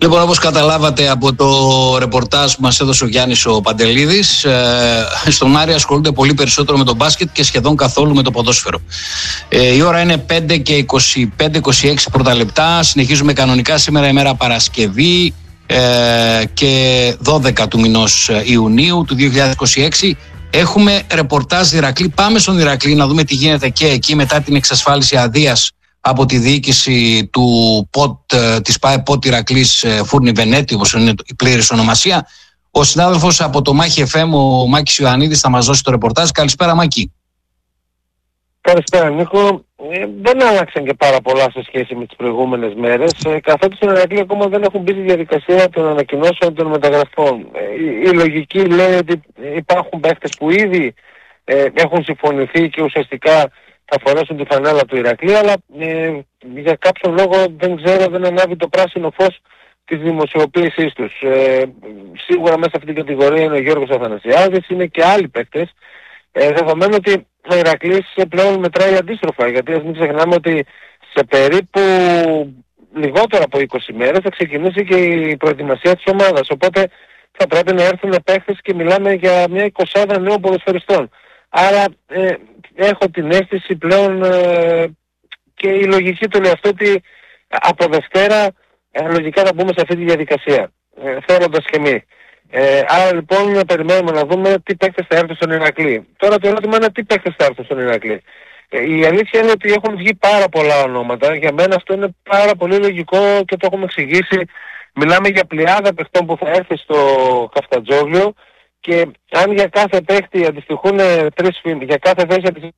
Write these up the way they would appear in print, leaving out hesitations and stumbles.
Λοιπόν, όπως καταλάβατε από το ρεπορτάζ που μας έδωσε ο Γιάννης ο Παντελίδης, στον Άρη ασχολούνται πολύ περισσότερο με το μπάσκετ και σχεδόν καθόλου με το ποδόσφαιρο. Η ώρα είναι 5 και 25-26 πρώτα λεπτά. Συνεχίζουμε κανονικά σήμερα, ημέρα Παρασκευή και 12 του μηνός Ιουνίου του 2026. Έχουμε ρεπορτάζ Ηρακλή. Πάμε στον Ηρακλή να δούμε τι γίνεται και εκεί μετά την εξασφάλιση αδείας από τη διοίκηση του της ΠΑΕ-ΠΟΤ Ηρακλής Φούρνη Βενέτη, όπως είναι η πλήρης ονομασία. Ο συνάδελφος από το Μάχη FM, ο Μάκης Ιωαννίδης, θα μας δώσει το ρεπορτάζ. Καλησπέρα, Μάκη. Καλησπέρα, Νίκο. Δεν άλλαξαν και πάρα πολλά σε σχέση με τις προηγούμενες μέρες, καθότι στην Ηρακλή ακόμα δεν έχουν μπει στη διαδικασία των ανακοινώσεων των μεταγραφών. Η λογική λέει ότι υπάρχουν παίχτες που ήδη έχουν συμφωνηθεί και ουσιαστικά θα φορέσουν τη φανέλα του Ηρακλή, αλλά για κάποιον λόγο δεν ανάβει το πράσινο φως της δημοσιοποίησής τους. Σίγουρα μέσα σε αυτήν την κατηγορία είναι ο Γιώργος Αθανασιάδης, είναι και άλλοι παίκτες, δεδομένου ότι ο Ηρακλής πλέον μετράει αντίστροφα, γιατί ας μην ξεχνάμε ότι σε περίπου λιγότερο από 20 μέρες θα ξεκινήσει και η προετοιμασία της ομάδας, οπότε θα πρέπει να έρθουν παίκτες και μιλάμε για μια 20 νέων ποδοσφαιριστών. Άρα έχω την αίσθηση πλέον και η λογική του λέει αυτό ότι από Δευτέρα λογικά θα μπούμε σε αυτή τη διαδικασία, θέλοντας και εμείς. Άρα λοιπόν να περιμένουμε να δούμε τι παίκτες θα έρθουν στον Ηρακλή. Τώρα το ερώτημα είναι τι παίκτες θα έρθουν στον Ηρακλή. Η αλήθεια είναι ότι έχουν βγει πάρα πολλά ονόματα. Για μένα αυτό είναι πάρα πολύ λογικό και το έχουμε εξηγήσει. Μιλάμε για πλειάδα παιχτών που θα έρθει στο Καφτατζόγλιο και αν για κάθε παίχτη αντιστοιχούν 3 φίλοι, για κάθε θέση αντιστοιχούν,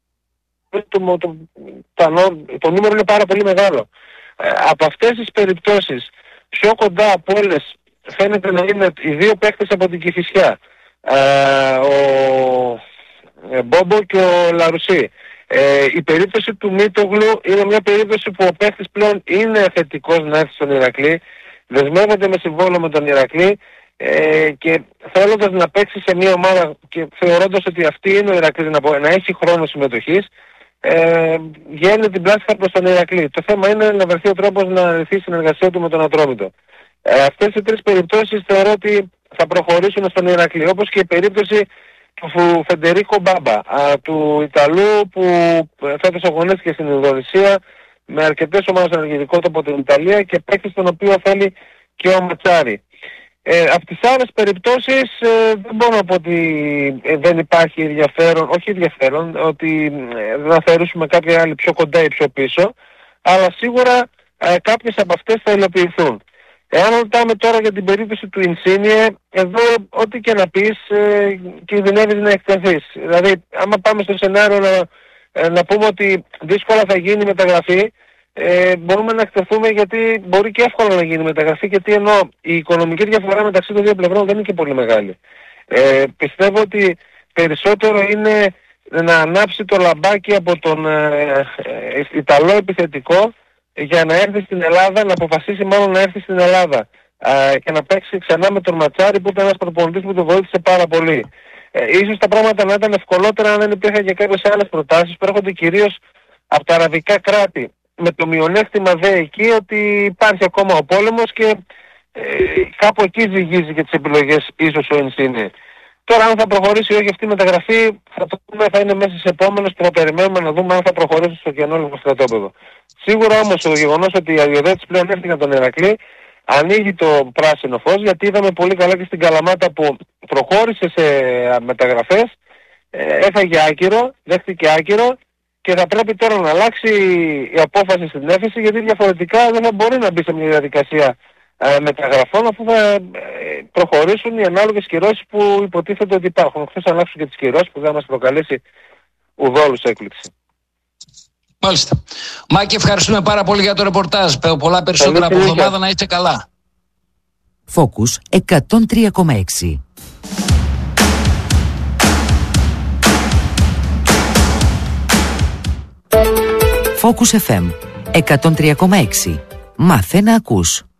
το νούμερο είναι πάρα πολύ μεγάλο. Από αυτές τις περιπτώσεις πιο κοντά από όλες φαίνεται να είναι οι 2 παίχτες από την Κηφισιά, ο Μπόμπο και ο Λαρουσί. Η περίπτωση του Μίτογλου είναι μια περίπτωση που ο παίχτης πλέον είναι θετικός να έρθει στον Ηρακλή, δεσμεύεται με συμβόλαιο με τον Ηρακλή και θέλοντας να παίξει σε μια ομάδα και θεωρώντας ότι αυτή είναι ο Ηρακλής να έχει χρόνο συμμετοχής, γέρνει την πλάστα προς τον Ηρακλή. Το θέμα είναι να βρεθεί ο τρόπος να ρυθεί η συνεργασία του με τον Ατρόμητο. Αυτές οι 3 περιπτώσεις θεωρώ ότι θα προχωρήσουν στον Ηρακλή, όπως και η περίπτωση του Φεντερίκο Μπάμπα, του Ιταλού που φέτος αγωνίστηκε στην Ινδονησία με αρκετές ομάδες ενεργητικότητα από την Ιταλία και παίκτης τον οποίο θέλει και ο Ματσάρη. Από τις άλλες περιπτώσεις δεν μπορώ να πω ότι δεν υπάρχει ενδιαφέρον, όχι ενδιαφέρον, ότι θα θεωρήσουμε κάποια άλλη πιο κοντά ή πιο πίσω, αλλά σίγουρα κάποιες από αυτές θα υλοποιηθούν. Εάν ρωτάμε τώρα για την περίπτωση του Ινσίνιε, εδώ ό,τι και να πεις κινδυνεύεις να εκτεθείς. Δηλαδή άμα πάμε στο σενάριο να πούμε ότι δύσκολα θα γίνει η μεταγραφή, μπορούμε να εκτεθούμε γιατί μπορεί και εύκολα να γίνει μεταγραφή, γιατί ενώ η οικονομική διαφορά μεταξύ των 2 πλευρών δεν είναι και πολύ μεγάλη. Πιστεύω ότι περισσότερο είναι να ανάψει το λαμπάκι από τον Ιταλό επιθετικό για να έρθει στην Ελλάδα, να αποφασίσει μάλλον να έρθει στην Ελλάδα και να παίξει ξανά με τον Ματσάρη που ήταν ένας προπονητής που τον βοήθησε πάρα πολύ. Ίσως τα πράγματα να ήταν ευκολότερα αν δεν υπήρχαν και κάποιες άλλες προτάσεις που έρχονται κυρίως από τα αραβικά κράτη. Με το μειονέκτημα δε εκεί ότι υπάρχει ακόμα ο πόλεμος και κάπου εκεί ζυγίζει και τις επιλογές ίσως ο Ινσίνιε. Τώρα αν θα προχωρήσει ή όχι αυτή η μεταγραφή θα το δούμε, θα είναι μέσα στις επόμενες που θα περιμένουμε να δούμε αν θα προχωρήσει στο καινούργιο στρατόπεδο. Σίγουρα όμως το γεγονός ότι οι αδειοδότες πλέον έφτιαξαν τον Ηρακλή ανοίγει το πράσινο φως, γιατί είδαμε πολύ καλά και στην Καλαμάτα που προχώρησε σε μεταγραφές, έφαγε άκυρο, δέχτηκε άκυρο και θα πρέπει τώρα να αλλάξει η απόφαση στην έφεση, γιατί διαφορετικά δεν θα μπορεί να μπει σε μια διαδικασία μεταγραφών αφού θα προχωρήσουν οι ανάλογες κυρώσεις που υποτίθεται ότι υπάρχουν. Χθες αλλάξουν και τις κυρώσεις που δεν μας προκαλέσει ουδόλους έκπληξη. Μάλιστα. Μάκη, ευχαριστούμε πάρα πολύ για το ρεπορτάζ. Πολλά περισσότερα από εβδομάδα, να είστε καλά. Focus 103,6. Focus FM 103,6. Μάθε να ακούς.